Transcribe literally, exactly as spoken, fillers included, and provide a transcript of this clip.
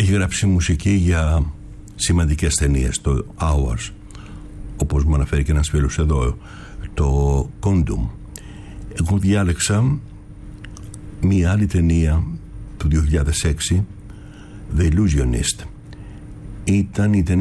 έχει γράψει μουσική για σημαντικές ταινίες, το Hours, όπως μου αναφέρει και ένας φίλος εδώ, το Condom. Εγώ διάλεξα μία άλλη ταινία του δύο χιλιάδες έξι, The Illusionist. Ήταν η ταινία